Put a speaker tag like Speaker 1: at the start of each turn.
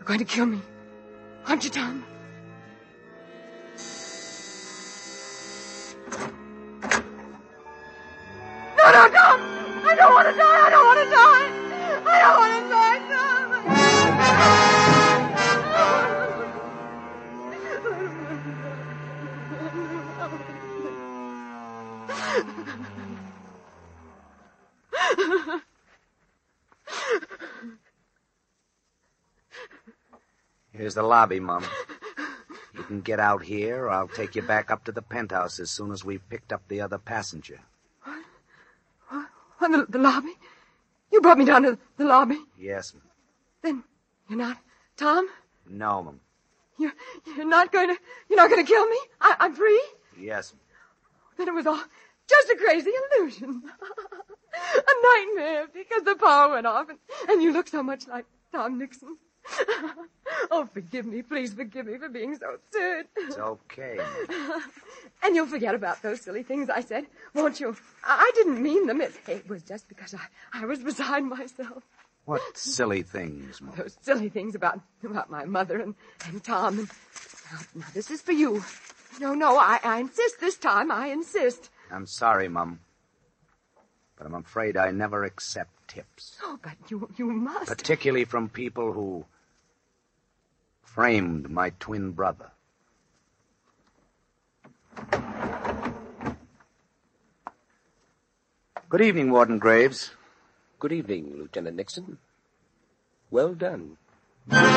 Speaker 1: going to kill me. Aren't you, Tom? No, Tom! I don't want to die! I don't want to die! I don't want to die, Tom!
Speaker 2: Here's the lobby, Mum. You can get out here, or I'll take you back up to the penthouse as soon as we've picked up the other passenger.
Speaker 1: What, the lobby? You brought me down to the lobby?
Speaker 2: Yes, Mum.
Speaker 1: Then you're not Tom?
Speaker 2: No, Mum.
Speaker 1: You're not going to kill me? I'm free?
Speaker 2: Yes, Mum.
Speaker 1: Then it was all just a crazy illusion. A nightmare because the power went off and you look so much like Tom Nixon. Oh, forgive me. Please forgive me for being so absurd.
Speaker 2: It's okay, Mum.
Speaker 1: And you'll forget about those silly things I said, won't you? I didn't mean them. It was just because I was beside myself.
Speaker 2: What silly things, Mum?
Speaker 1: Those silly things about my mother and Tom. And now, this is for you. No, I insist this time. I insist.
Speaker 2: I'm sorry, Mum. But I'm afraid I never accept tips.
Speaker 1: Oh, but you must.
Speaker 2: Particularly from people who framed my twin brother. Good evening, Warden Graves.
Speaker 3: Good evening, Lieutenant Nixon. Well done.